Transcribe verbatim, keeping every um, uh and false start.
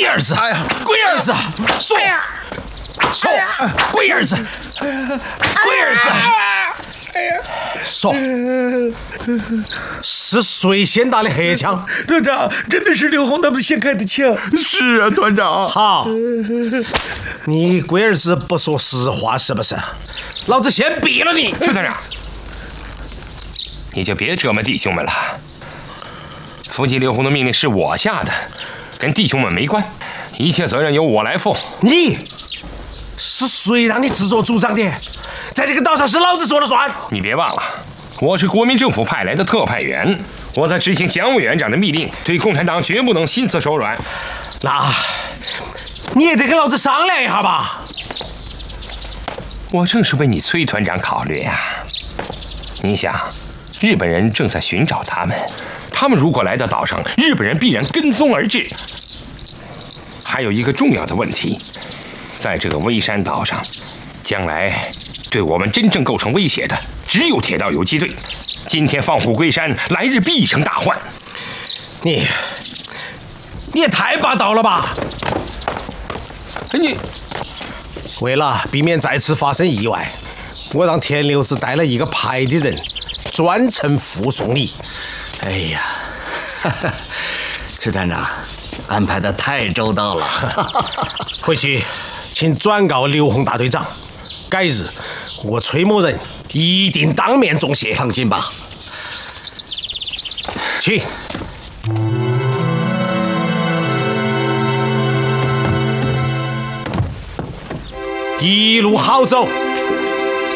龟儿子，哎呀，龟儿子，说，说，龟儿子，龟儿子，哎呀，说，是谁先打的黑枪？ 团长，真的是刘洪他们先开的枪。 是啊，团长。 好，你龟儿子不说实话是不是？老子先毙了你！ 副团长，你就别折磨弟兄们了。伏击刘洪的命令是我下的，跟弟兄们没关，一切责任由我来负。 你是谁让你自作主张的？在这个岛上是老子说了算。 你别忘了，我是国民政府派来的特派员，我在执行蒋委员长的密令，对共产党绝不能心慈手软。 那你也得跟老子商量一下吧。 我正是为你崔团长考虑呀、啊。你想，日本人正在寻找他们，他们如果来到岛上，日本人必然跟踪而至。还有一个重要的问题，在这个微山岛上，将来对我们真正构成威胁的只有铁道游击队。今天放虎归山，来日必成大患。 你你也太霸道了吧！ 你为了避免再次发生意外，我让田六子带了一个派的人，专程护送你。 哎呀，崔团长安排的太周到了。 回去请转告刘洪大队长，改日我崔某人一定当面重谢。 放心吧。 请。一路好走。